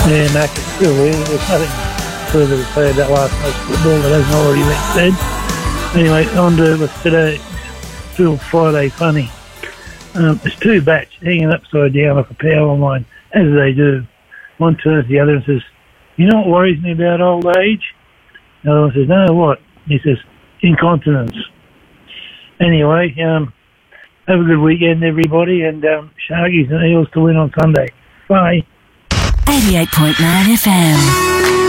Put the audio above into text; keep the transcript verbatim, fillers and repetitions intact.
Yeah, Mac, it's still in. There's nothing further to say about last night's football that hasn't already been said. Anyway, on to with today's Still Friday Funny. Um, there's two bats hanging upside down off a power line, as they do. One turns to the other and says, "You know what worries me about old age?" The other one says, "No, what?" He says, "Incontinence." Anyway, um, have a good weekend, everybody, and um, Sharkies and Eels to win on Sunday. Bye. eighty-eight point nine F M.